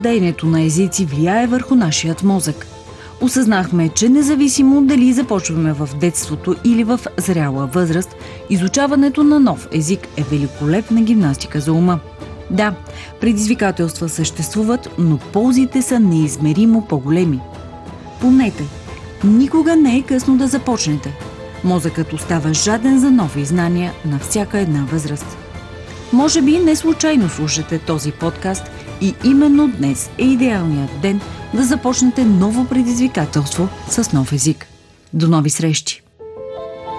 Владеенето на езици влияе върху нашият мозък. Осъзнахме, че независимо дали започваме в детството или в зряла възраст, изучаването на нов език е великолепна гимнастика за ума. Да, предизвикателства съществуват, но ползите са неизмеримо по-големи. Помнете, никога не е късно да започнете. Мозъкът остава жаден за нови знания на всяка една възраст. Може би не случайно слушате този подкаст и именно днес е идеалният ден да започнете ново предизвикателство с нов език. До нови срещи!